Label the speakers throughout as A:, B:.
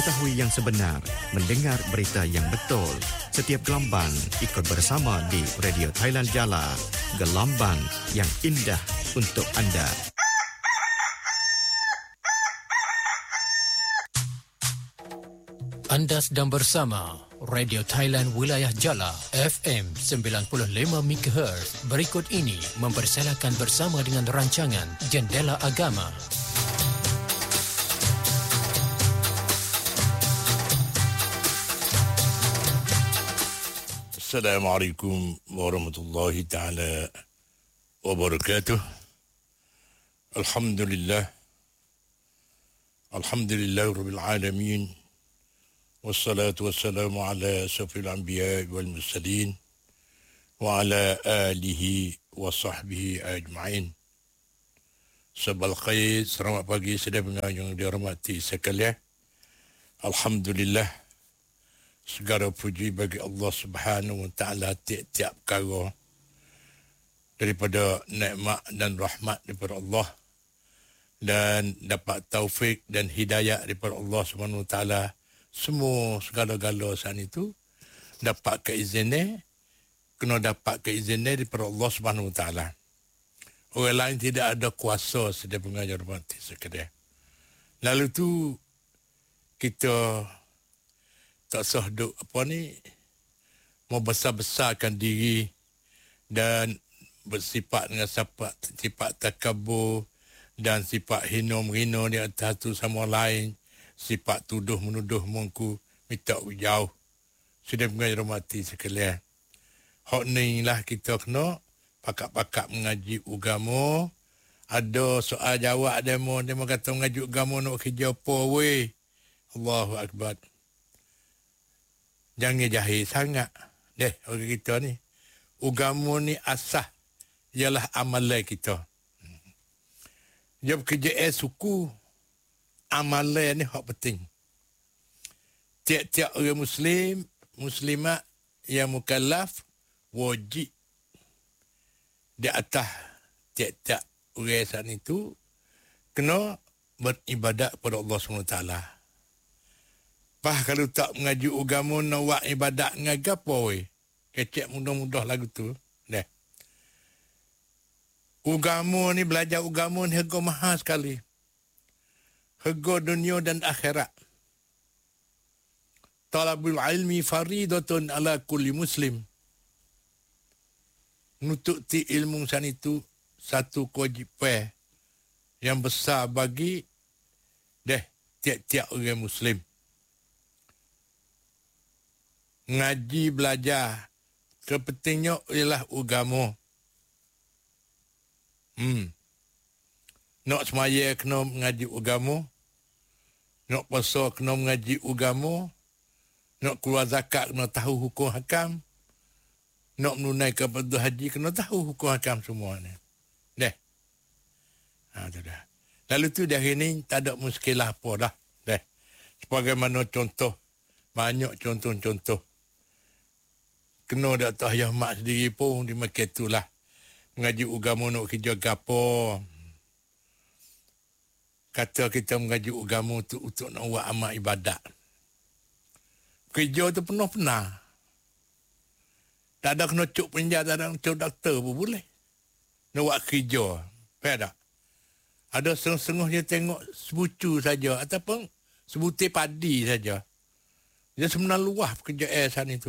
A: mengetahui yang sebenar, mendengar berita yang betul. Setiap gelombang ikut bersama di Radio Thailand Jala. Gelombang yang indah untuk anda.
B: Anda sedang bersama Radio Thailand Wilayah Jala FM 95 MHz. Berikut ini mempersilakan bersama dengan rancangan Jendela Agama.
C: Assalamualaikum warahmatullahi ta'ala wabarakatuh. Alhamdulillah Rabbil Alamin. Wassalatu wassalamu ala asyrafil anbiya wal mursalin wa ala alihi wa sahbihi ajma'in. Sabal khair, selamat pagi saudara yang dirahmati sekalian. Alhamdulillah, segala puji bagi Allah Subhanahu wa taala tiap-tiap perkara daripada nikmat dan rahmat daripada Allah, dan dapat taufik dan hidayah daripada Allah Subhanahu wa taala. Semua segala-gala saat itu dapat keizinan, kena dapat keizinan daripada Allah Subhanahu wa taala. Orang lain tidak ada kuasa sedaya pengajar mati sekalian. Lalu tu kita tak sah duk mau besar-besarkan diri dan bersifat dengan sifat takabur dan sifat hina-menghina di atas satu sama lain, sifat tuduh-menuduh mengku minta jauh. Sudah mengajar mati sekalian. Hak ni lah kita kena pakak-pakak mengaji agama. Ada soal jawab demo kata mengaji agama nak kerja apa weh. Allahu Akbar. Jangan jahil sangat. Orang kita ni. Agama ni asah ialah amalan kita. Dia bekerja suku. Amalan ni hak penting. Tiap-tiap orang Muslim, Muslimat yang mukallaf, wajib di atas tiap-tiap orang saat itu kena beribadat kepada Allah SWT. Pah kalau tak mengaji agama nak buat ibadat dengan gapo weh. Kecek mudah-mudah lagu tu. Dah. Agama ni, belajar agama ni harga mahal sekali. Harga dunia dan akhirat. Talabul ilmi faridatun ala kulli muslim. Nutuk ti ilmu san itu satu kewajipan yang besar bagi tiap-tiap orang Muslim. Ngaji belajar kepentingnya ialah agama. Nak semaya kena mengaji agama. Nak puasa kena mengaji agama. Nak keluar zakat kena tahu hukum hakam. Nak menunaikan fardu haji kena tahu hukum hakam semua ni. Tu dah. Lalu tu dari ni tak ada muskilah apa dah. Sebagaimana contoh, banyak contoh-contoh. Kena dak tahu ayah mak sendiri pun di makan itulah. Mengaji agama nak kerja gapo. Kata kita mengaji agama tu untuk nak buat amal ibadat. Kerja tu pernah. Tak ada kena cuk penjara, tak ada kena cuk doktor pun boleh. Nak buat kerja. Faham tak? Ada setengah-setengah dia tengok sebucu saja ataupun sebutir padi saja. Dia sebenarnya luah pekerjaan saat itu.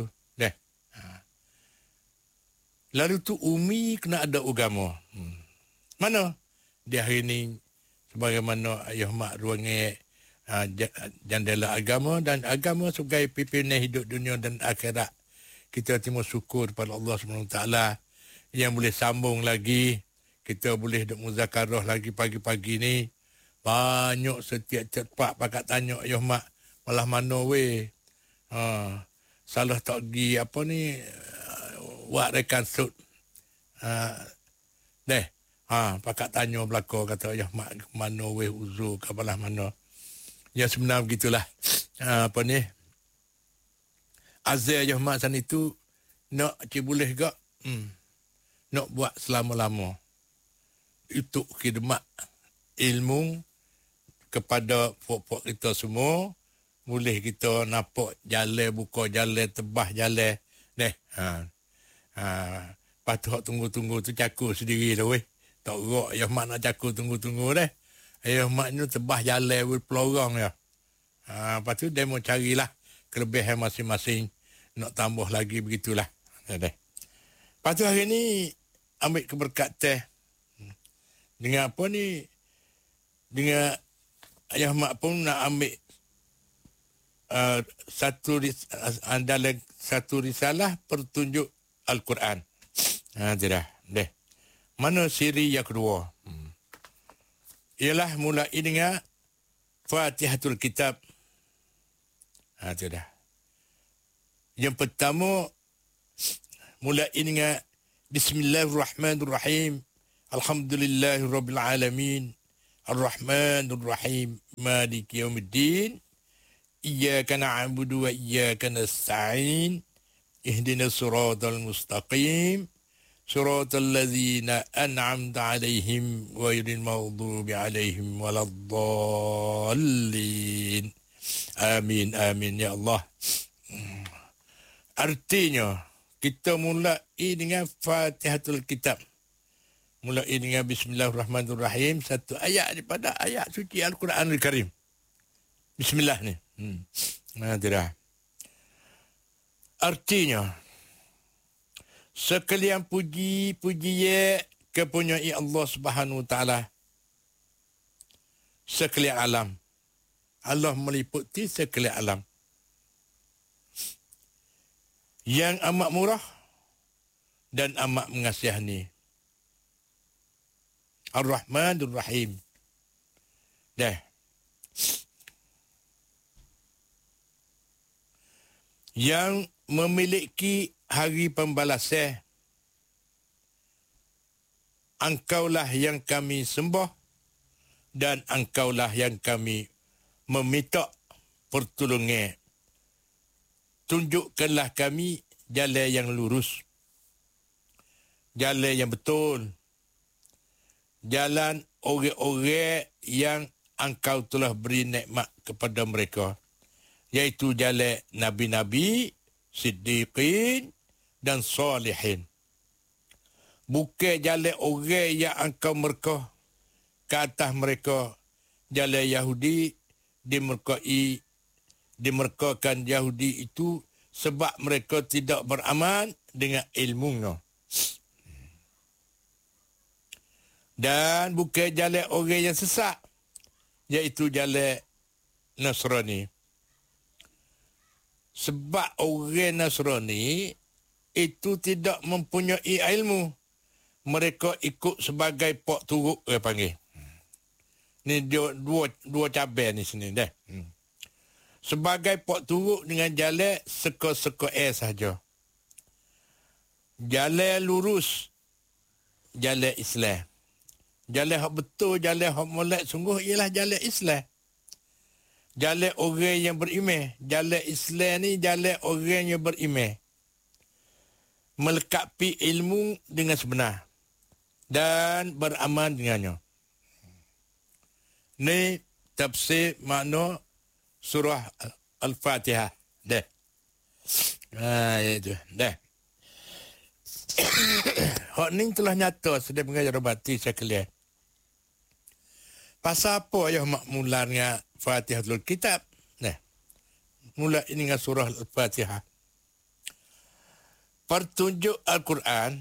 C: Lalu tu umi kena ada agama. Mana? Di hari ni sebagaimana ayah mak ruangnya jendela agama, dan agama sebagai pimpinan hidup dunia dan akhirat. Kita terima syukur kepada Allah SWT yang boleh sambung lagi. Kita boleh duk muzakarah lagi pagi-pagi ni. Banyak setiap cepat pakat tanya ayah mak malah mana weh. Salah tak pergi buat rekan sud. Pakat tanya belakang kata ayah mak mana weh uzur ke malah mana. Ya sebenarnya begitulah. Azal ayah mak sana itu nak boleh gak nak buat selama-lama. Itu khidmat ilmu kepada pokok kita semua, boleh kita nampak jalan, buka jalan, tebah jalan. Lepas tu tunggu-tunggu tu cakur sendiri dah weh. Tak gerak ayah mak nak cakur tunggu-tunggu dah. Ayah mak ni tebah jalan pelorong ya. Lepas tu dia mau carilah kelebihan masing-masing. Nak tambah lagi begitulah. Lepas tu hari ni ambil keberkatan. Dengan apa ni? Dengan ayah mak pun nak ambil dalam satu risalah pertunjuk Al-Quran. Tidak. Mana siri yang kedua? Ialah mulai dengan Fatihatul Kitab. Tidak. Yang pertama, mulai dengan Bismillahirrahmanirrahim. Alhamdulillahirrabbilalamin. Ar-Rahmanirrahim. Maliki yaumiddin. Iyyaka na'budu wa iyyaka nasta'in. Ihdinas siratal mustaqim. Siratal ladzina an'amta 'alaihim ghairil maghdubi 'alaihim waladdallin. Amin amin ya Allah. Artinya kita mulai dengan Fatihatul Kitab. Mulai dengan Bismillahirrahmanirrahim, satu ayat daripada ayat suci Al-Quranul Karim. Bismillah ni. Tidak. Artinya sekalian puji kepunyai Allah Subhanahu Wa Taala. Sekalian alam. Allah meliputi sekalian alam. Yang amat murah dan amat mengasihani. Ar-Rahmanur Rahim. Yang memiliki hari pembalasan. Engkaulah yang kami sembah dan engkaulah yang kami meminta pertolongan. Tunjukkanlah kami jalan yang lurus. Jalan yang betul. Jalan orang-orang yang engkau telah beri nikmat kepada mereka. Iaitu jalan Nabi-Nabi, Siddiqin dan Salihin. Bukan jalan orang yang engkau merkah ke atas mereka. Jalan Yahudi dimerkakan Yahudi itu sebab mereka tidak beramal dengan ilmunya. Dan bukan jalan orang yang sesat, iaitu jalan Nasrani. Sebab orang Nasrani itu tidak mempunyai ilmu. Mereka ikut sebagai pok turuk, dia panggil. Ni dua cabai ni sini dah. Sebagai pok turuk dengan jalan seka-seka sahaja. Jalan lurus, jalan Islam. Jalan hak betul, jalan hak molek sungguh ialah jalan Islam. Jalan orang yang beriman. Jalan Islam ni jalan orang yang beriman. Melekapi ilmu dengan sebenar. Dan beramal dengannya. Ni tafsir makna surah Al-Fatihah. Itu. Hak ni telah nyata sudah mengajar bati sekalian. Pasal apa ayah mak mula dengan Fatihatul Kitab? Mula ini dengan surah Al-Fatihah. Pertunjuk Al-Quran.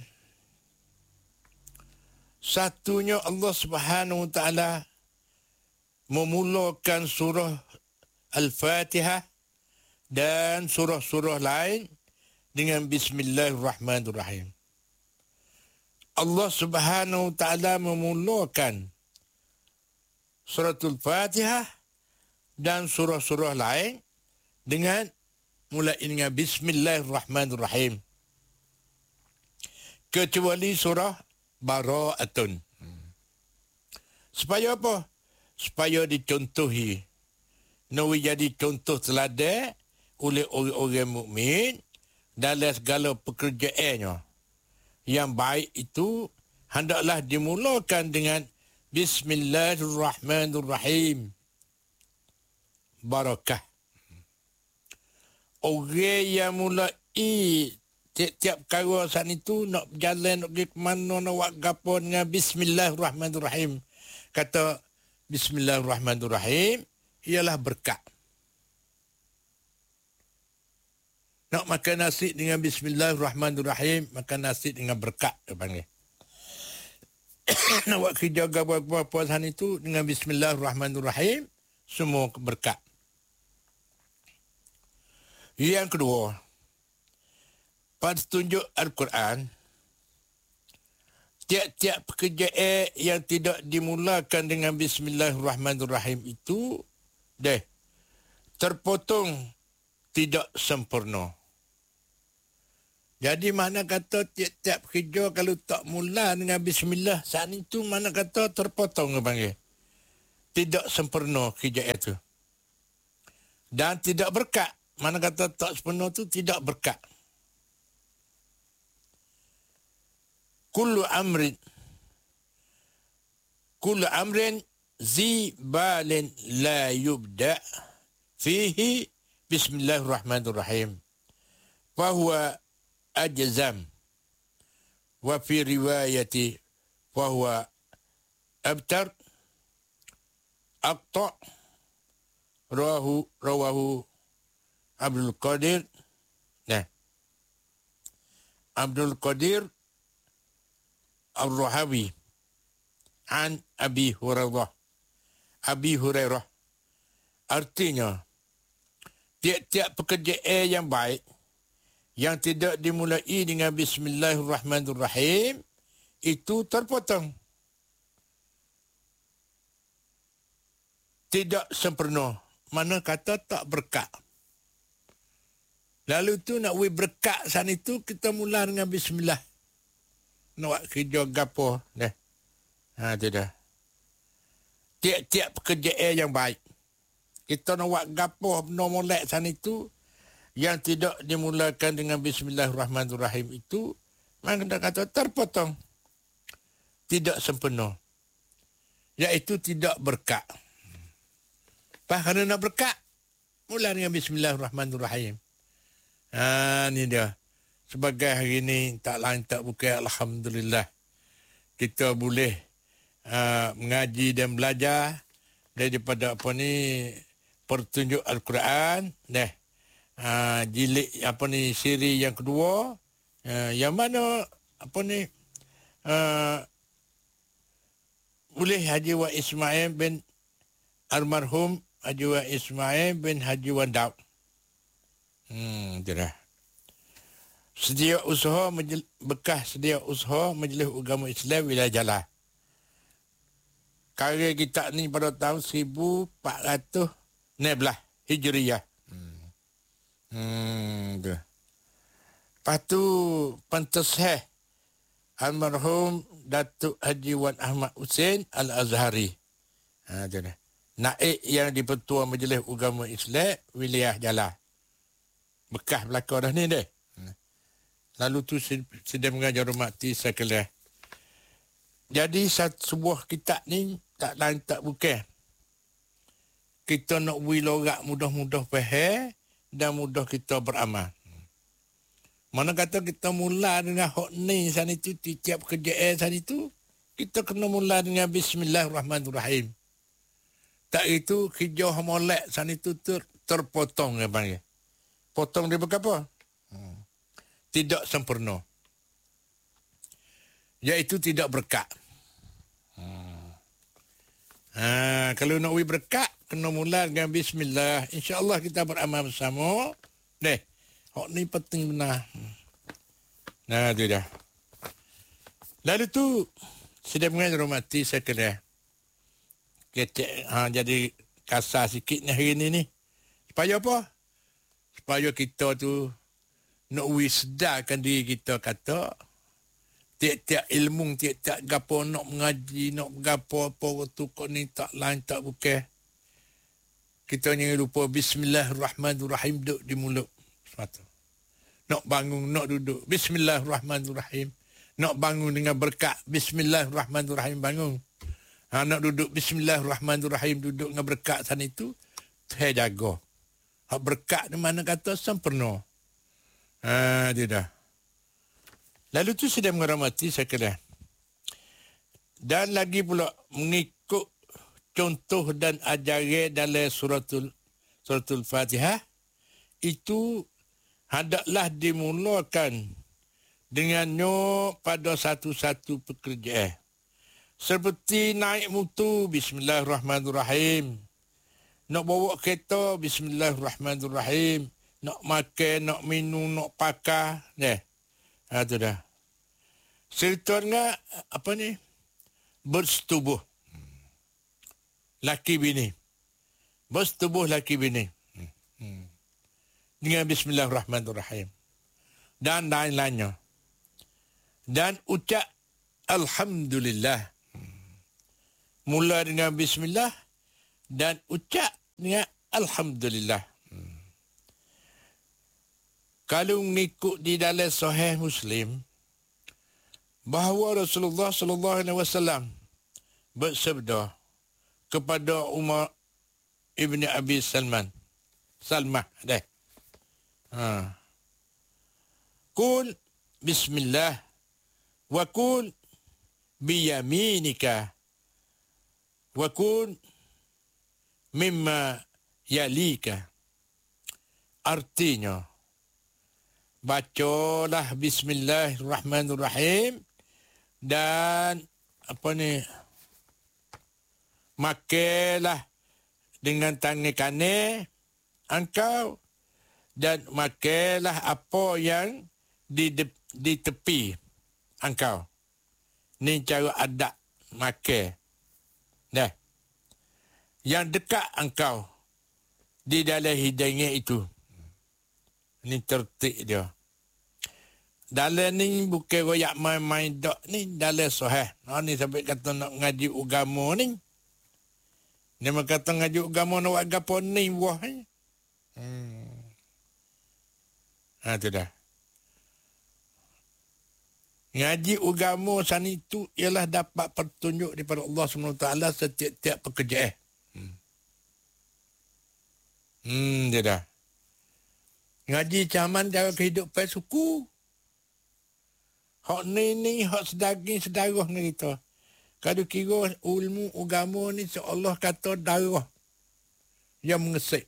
C: Satunya Allah Subhanahu Wa Taala memulakan surah Al-Fatihah dan surah-surah lain dengan Bismillahirrahmanirrahim. Allah Subhanahu Wa Taala memulakan suratul Fatihah dan surah-surah lain dengan mulai dengan Bismillahirrahmanirrahim. Kecuali surah Bara'atun. Supaya apa? Supaya dicontohi. Nawi jadi contoh teladan oleh orang-orang mukmin dalam segala pekerjaannya. Yang baik itu hendaklah dimulakan dengan Bismillahirrahmanirrahim. Barakah. orang yang mulai tiap-tiap perkara saat itu nak berjalan, nak pergi ke mana, nak buat gapo dengan Bismillahirrahmanirrahim. Kata Bismillahirrahmanirrahim ialah berkat. Nak makan nasi dengan Bismillahirrahmanirrahim, makan nasi dengan berkat, dia panggil. Nak buat kerja apa-apa saat itu dengan Bismillahirrahmanirrahim, semua berkat. Yang kedua, pada tunjuk Al-Quran, tiap-tiap pekerjaan yang tidak dimulakan dengan Bismillahirrahmanirrahim itu terpotong, tidak sempurna. Jadi mana kata tiap-tiap kerja kalau tak mula dengan Bismillah, saat itu mana kata terpotong, panggil. Tidak sempurna kerja itu. Dan tidak berkat. Mana kata tak sempurna itu tidak berkat. Kullu amrin zibalin la yubda fihi Bismillahirrahmanirrahim. Fahuwa ajzam. Wa fi riwayati fahuwa abtar. Aqta. Rawahu Abdul Qadir. Abdul Qadir Ar-Rahawi an Abi Hurairah. Artinya, tiap-tiap pekerjaan yang baik yang tidak dimulai dengan Bismillahirrahmanirrahim itu terpotong. Tidak sempurna. Mana kata tak berkat. Lalu tu nak berkat saat itu kita mula dengan Bismillah. Nak buat kerja gapo dah. Tu dah. Tiap-tiap pekerjaan yang baik. Kita nak buat gapo benda molek sana itu yang tidak dimulakan dengan Bismillahirrahmanirrahim itu, mana kata terpotong. Tidak sempurna. Iaitu tidak berkat. Kerana nak berkat, mula dengan Bismillahirrahmanirrahim. Ni dia. Sebagai hari ini, tak lain tak bukan, Alhamdulillah. Kita boleh mengaji dan belajar daripada pertunjuk Al-Quran. Jilid siri yang kedua. Yang mana boleh Haji Wan Ismail bin almarhum Haji Wan Ismail bin Haji Wan Daud. Itulah. Sedia usaha bekas sedia usaha Majlis Agama Islam Wilayah Jalah. Karya kita ni pada tahun 1416 Hijriyah. Lepas tu Pentasih almarhum Datuk Haji Wan Ahmad Hussein Al-Azhari. Naib yang di-Pertua Majlis Agama Islam Wilayah Jalah. Bekas belakang dah ni deh. Lalu tu sedang mengajar hormati sekalian. Jadi sebuah kitab ni tak lain tak bukan. Kita nak beri lorak mudah-mudah faham dan mudah kita beramal. Mana kata kita mula dengan hak ni sana itu, tiap kerjaan sana itu, kita kena mula dengan Bismillahirrahmanirrahim. Tak itu kerja molek sana itu terpotong ya bang. Potong dia berapa? Tidak sempurna. Iaitu tidak berkat. Kalau nak beri berkat, kena mula dengan Bismillah. InsyaAllah kita beramal bersama. Hak ni penting benar. Itu dah. Lalu tu, sedang menghormati sekalian. Jadi kasar sikit ni hari ni. Supaya apa? Supaya kita tu nak sedarkan diri kita, kata tiap-tiap ilmu, tiap-tiap gapo nak mengaji, nak gapo apa tu kau ni tak lain tak bukan. Kita jangan lupa Bismillahirrahmanirrahim duduk di mulut. Sepatu. Nak bangun, nak duduk. Bismillahirrahmanirrahim. Nak bangun dengan berkat. Bismillahirrahmanirrahim bangun. Nak duduk Bismillahirrahmanirrahim duduk dengan berkat sana itu. Saya jaga. Hak berkat ni mana kata sempurna. Dia dah. Lalu tu sedang menghormati sekalian. Dan lagi pula mengikut contoh dan ajaran dalam suratul Fatihah, itu hendaklah dimulakan dengannya pada satu-satu pekerjaan. Seperti naik motor, bismillahirrahmanirrahim. Nak bawa kereta, bismillahirrahmanirrahim. Nak makan, nak minum, nak pakai. Itu dah. Ceritanya, apa ni? Bersetubuh. Laki bini. Bersetubuh laki bini. Dengan bismillahirrahmanirrahim. Dan lain-lainnya. Dan ucap alhamdulillah. Mula dengan bismillah dan ucap dengan alhamdulillah. Kalau mengikut di dalam Sahih Muslim bahawa Rasulullah sallallahu alaihi wasallam bersabda kepada Umar ibn Abi Salmah dah. Qul bismillah wa qul biyaminika wa qul mimma yalika. Artinya, bacalah bismillahirrahmanirrahim dan makanlah dengan tangan kanan engkau dan makanlah apa yang di tepi engkau. Ni cara adat makan. Dah. Yang dekat engkau di dalam hidungnya itu. Ni tertib dia. Dalam ni bukan royak main-main dok ni. Dalam Sahih. Ni sampai kata nak ngaji agama ni. Dia kata ngaji agama nak buat apa ni wah ni. Itu dah. Ngaji agama sana itu ialah dapat petunjuk daripada Allah SWT setiap-tiap pekerjaan. Dia dah. Ngaji caman cara kehidupan suku. Hak ni hak sedaging sedarah dengan kita. Kalau kira ilmu agama ni seolah kata darah yang mengesik.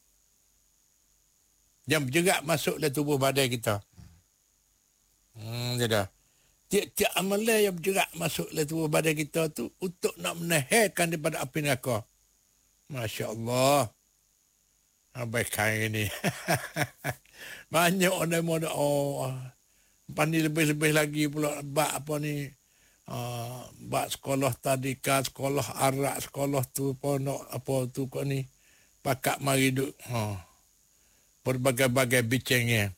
C: Yang bergerak masuk dalam tubuh badan kita. Dia dah. Tiap-tiap amalan yang bergerak masuk dalam tubuh badan kita tu untuk nak menahankan daripada api neraka. Masya Allah. Baik hari ni. Banyak orang yang pandai lebih-lebih lagi pula bak apa ni. Bak sekolah tadika, sekolah arak, sekolah tu ponok apa tu kau ni. Pakak mari duk. Berbagai-bagai bicangnya.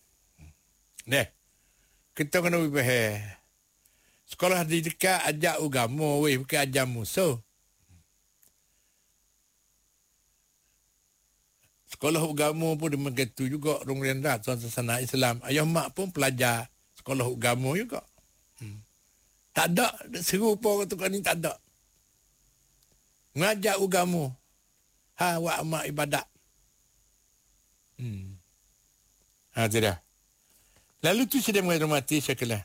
C: Kita kena berbahagia. Sekolah di dekat ajak agama, bukan ajak musuh. Sekolah agama pun dia begitu juga. Orang rendah, sana Islam. Ayah mak pun pelajar sekolah agama juga. Tak ada. Serupa kata ni tak ada. Ngajak agama. Buat amal ibadat. Tidak. Lalu tu sedang menghormati sekalian.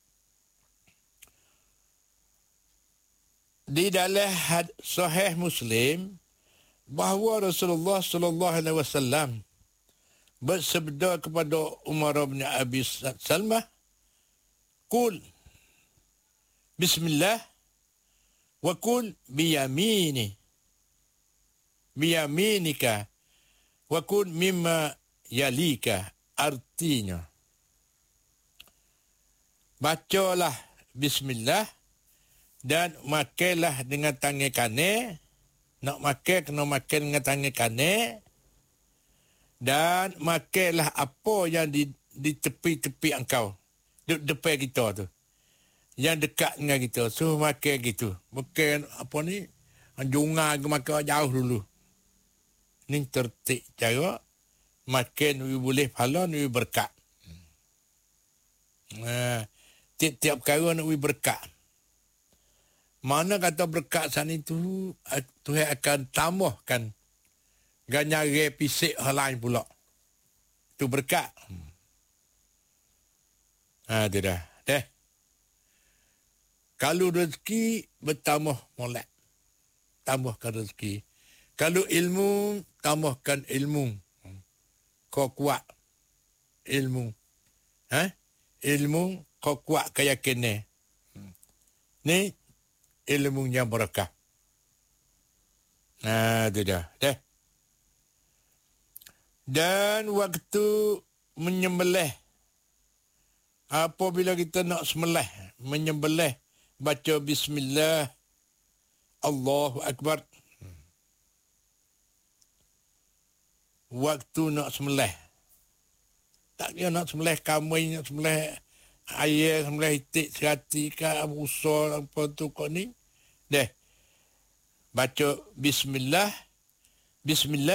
C: Di dalam Sahih Muslim bahawa Rasulullah sallallahu alaihi wasallam bersabda kepada Umar bin Abi Salmah, "Qul bismillah wa qul biyaminika wa qul mimma yalika." Artinya, bacalah bismillah dan makanlah dengan tangan kanan. Nak makan, kena makan dengan tangan kanan. Dan makanlah apa yang di tepi-tepi engkau. Di depan kita tu. Yang dekat dengan kita. Suruh makan gitu. Bukan apa ni. Junga ke makan jauh dulu. Ni tertib cara. Makan ni boleh pahala, ni berkat. Tiap-tiap perkara nak berkat. Mana kata berkat sana itu, Tuhan akan tambahkan Ganyare pisik hal lain pula. Itu berkat. Itu dah. Kalau rezeki bertambah molek. Tambahkan rezeki. Kalau ilmu, tambahkan ilmu. Kau kuat ilmu. Ilmu, kau kuat keyakinan. Ni ilmunya berkah. Itu dah. Dan waktu menyembelih. Apabila kita nak menyembelih, baca bismillah, Allahu Akbar. Waktu nak sembelih. Tak kira nak sembelih kambing, nak sembelih ayam, sembelih itik, serati, rusa, apa tu kau ni. Baca bismillah. Bismillah.